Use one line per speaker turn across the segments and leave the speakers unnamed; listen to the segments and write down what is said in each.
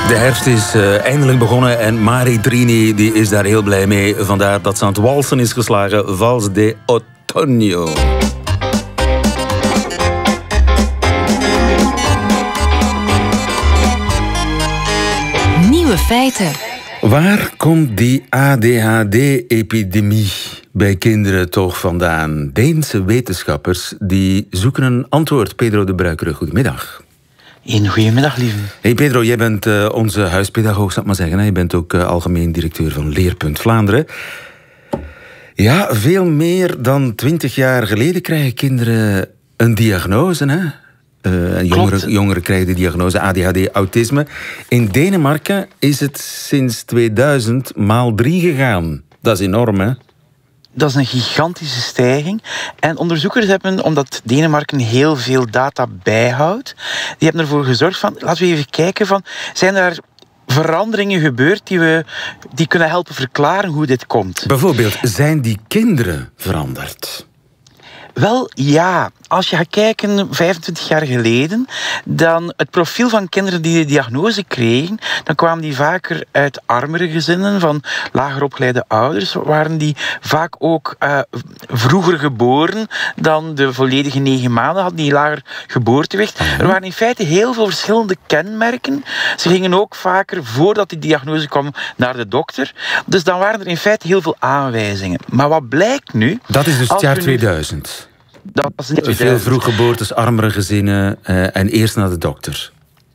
De herfst is eindelijk begonnen en Mari Trini die is daar heel blij mee. Vandaar dat ze aan het walsen is geslagen. Vals de Otoño.
Nieuwe feiten.
Waar komt die ADHD-epidemie bij kinderen toch vandaan? Deense wetenschappers die zoeken een antwoord. Pedro de Bruikere, goedemiddag.
Een goedemiddag, lieve.
Hey Pedro, jij bent onze huispedagoog, zal ik maar zeggen. Je bent ook algemeen directeur van Leerpunt Vlaanderen. Ja, veel meer dan 20 jaar geleden krijgen kinderen een diagnose, hè? Jongeren krijgen de diagnose ADHD-autisme. In Denemarken is het sinds 2000 maal 3 gegaan. Dat is enorm, hè?
Dat is een gigantische stijging. En onderzoekers hebben, omdat Denemarken heel veel data bijhoudt, die hebben ervoor gezorgd van, laten we even kijken van, zijn daar veranderingen gebeurd die kunnen helpen verklaren hoe dit komt?
Bijvoorbeeld, zijn die kinderen veranderd?
Wel, ja. Als je gaat kijken, 25 jaar geleden, dan het profiel van kinderen die de diagnose kregen, dan kwamen die vaker uit armere gezinnen, van lager opgeleide ouders, waren die vaak ook vroeger geboren dan de volledige 9 maanden, hadden die lager geboortegewicht. Er waren in feite heel veel verschillende kenmerken. Ze gingen ook vaker, voordat die diagnose kwam, naar de dokter. Dus dan waren er in feite heel veel aanwijzingen. Maar wat blijkt nu...
Dat is dus het jaar 2000.
Dat was niet
veel vroeggeboortes, armere gezinnen en eerst naar de dokter.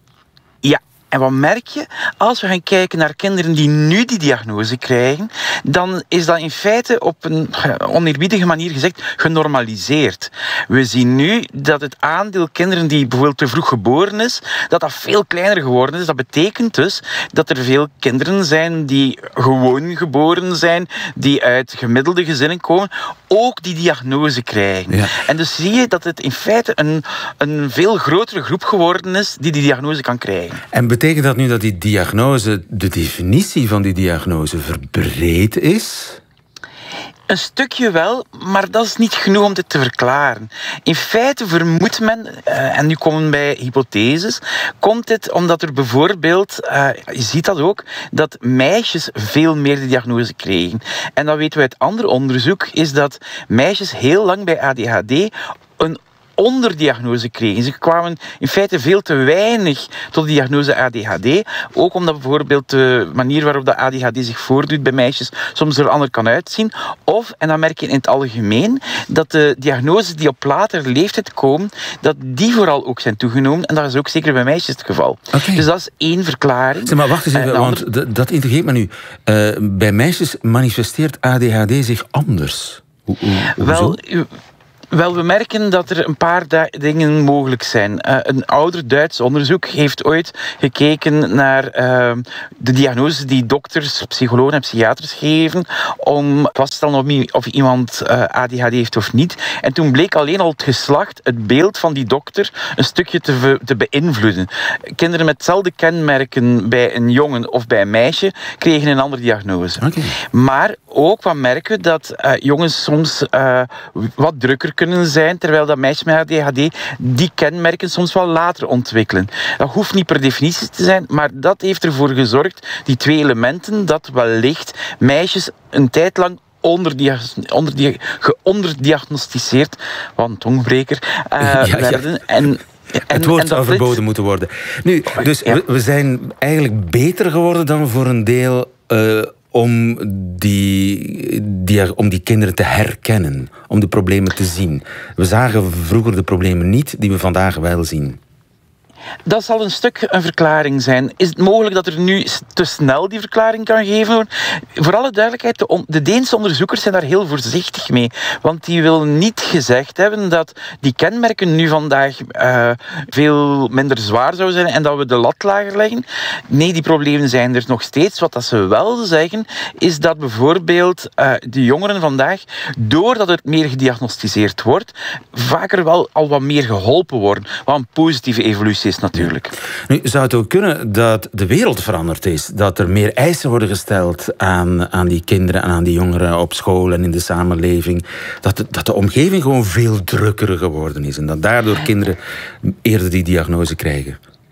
Ja, en wat merk je? Als we gaan kijken naar kinderen die nu die diagnose krijgen, dan is dat in feite op een oneerbiedige manier gezegd genormaliseerd. We zien nu dat het aandeel kinderen die bijvoorbeeld te vroeg geboren is, dat veel kleiner geworden is. Dat betekent dus dat er veel kinderen zijn die gewoon geboren zijn, die uit gemiddelde gezinnen komen, ook die diagnose krijgen. Ja. En dus zie je dat het in feite een veel grotere groep geworden is die diagnose kan krijgen.
En betekent dat nu dat die diagnose, de definitie van die diagnose verbreed is?
Een stukje wel, maar dat is niet genoeg om dit te verklaren. In feite vermoedt men, en nu komen we bij hypotheses, komt dit omdat er bijvoorbeeld, je ziet dat ook, dat meisjes veel meer de diagnose kregen. En dat weten we uit ander onderzoek, is dat meisjes heel lang bij ADHD een onderdiagnose kregen. Ze kwamen in feite veel te weinig tot de diagnose ADHD. Ook omdat bijvoorbeeld de manier waarop de ADHD zich voordoet bij meisjes soms er anders kan uitzien. Of, en dan merk je in het algemeen, dat de diagnoses die op latere leeftijd komen, dat die vooral ook zijn toegenomen. En dat is ook zeker bij meisjes het geval. Okay. Dus dat is één verklaring.
Zeg maar wacht eens even, want dat intrigeert me nu. Bij meisjes manifesteert ADHD zich anders. Hoezo?
Wel, we merken dat er een paar dingen mogelijk zijn. Een ouder Duits onderzoek heeft ooit gekeken naar de diagnoses die dokters, psychologen en psychiaters geven om vast te stellen of iemand ADHD heeft of niet. En toen bleek alleen al het geslacht, het beeld van die dokter, een stukje te beïnvloeden. Kinderen met hetzelfde kenmerken bij een jongen of bij een meisje kregen een andere diagnose. Okay. Maar ook wat merken we dat jongens soms wat drukker kunnen zijn, terwijl dat meisjes met ADHD die kenmerken soms wel later ontwikkelen. Dat hoeft niet per definitie te zijn, maar dat heeft ervoor gezorgd, die 2 elementen, dat wellicht meisjes een tijd lang geonderdiagnosticeerd, wat een tongbreker, werden. En
het woord zou verboden moeten worden. Nu, dus we zijn eigenlijk beter geworden dan voor een deel om die kinderen te herkennen, om de problemen te zien. We zagen vroeger de problemen niet, die we vandaag wel zien.
Dat zal een stuk een verklaring zijn. Is het mogelijk dat er nu te snel die verklaring kan gegeven worden? Voor alle duidelijkheid, de Deense onderzoekers zijn daar heel voorzichtig mee. Want die willen niet gezegd hebben dat die kenmerken nu vandaag veel minder zwaar zouden zijn en dat we de lat lager leggen. Nee, die problemen zijn er nog steeds. Wat dat ze wel zeggen, is dat bijvoorbeeld de jongeren vandaag, doordat het meer gediagnosticeerd wordt, vaker wel al wat meer geholpen worden. Wat een positieve evolutie is natuurlijk.
Nu, zou het ook kunnen dat de wereld veranderd is? Dat er meer eisen worden gesteld aan die kinderen en aan die jongeren op school en in de samenleving? Dat de omgeving gewoon veel drukker geworden is en dat daardoor kinderen eerder die diagnose krijgen?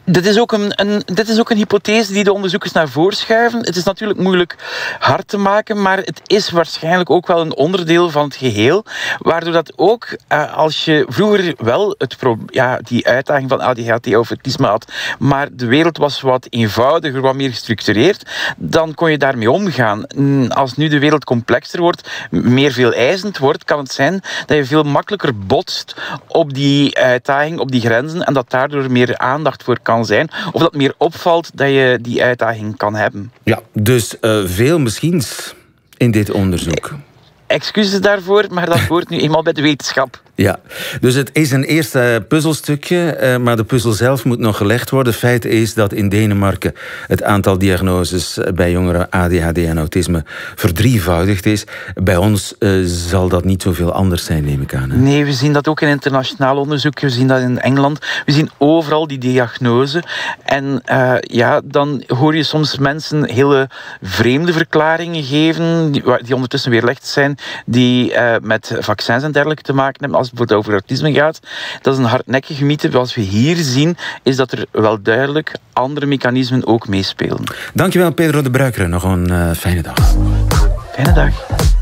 Dit is ook een hypothese die de onderzoekers naar voren schuiven. Het is natuurlijk moeilijk hard te maken, maar het is waarschijnlijk ook wel een onderdeel van het geheel. Waardoor dat ook, als je vroeger wel die uitdaging van ADHD of autisme had, maar de wereld was wat eenvoudiger, wat meer gestructureerd, dan kon je daarmee omgaan. Als nu de wereld complexer wordt, meer veeleisend wordt, kan het zijn dat je veel makkelijker botst op die uitdaging, op die grenzen, en dat daardoor meer aandacht voor kan zijn, of dat meer opvalt dat je die uitdaging kan hebben.
Ja, dus veel misschiens in dit onderzoek.
Excuses daarvoor, maar dat hoort nu eenmaal bij de wetenschap.
Ja, dus het is een eerste puzzelstukje, maar de puzzel zelf moet nog gelegd worden. Feit is dat in Denemarken het aantal diagnoses bij jongeren ADHD en autisme verdrievoudigd is. Bij ons zal dat niet zoveel anders zijn, neem ik aan. Hè?
Nee, we zien dat ook in internationaal onderzoek. We zien dat in Engeland. We zien overal die diagnose. En dan hoor je soms mensen hele vreemde verklaringen geven, die ondertussen weerlegd zijn, die met vaccins en dergelijke te maken hebben, als het bijvoorbeeld over autisme gaat. Dat is een hardnekkige mythe. Wat we hier zien, is dat er wel duidelijk andere mechanismen ook meespelen.
Dankjewel, Pedro de Bruikere. Nog een fijne dag.
Fijne dag.